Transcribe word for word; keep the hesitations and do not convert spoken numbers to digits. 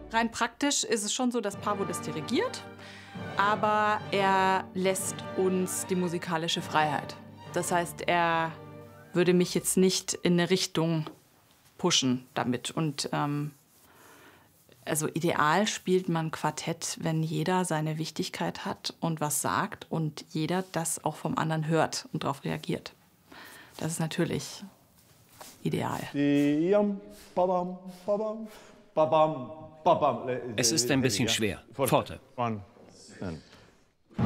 Rein praktisch ist es schon so, dass Paavo das dirigiert, aber er lässt uns die musikalische Freiheit. Das heißt, er würde mich jetzt nicht in eine Richtung pushen damit. Und ähm, also ideal spielt man Quartett, wenn jeder seine Wichtigkeit hat und was sagt und jeder das auch vom anderen hört und darauf reagiert. Das ist natürlich ideal. Es ist ein bisschen schwer. Forte.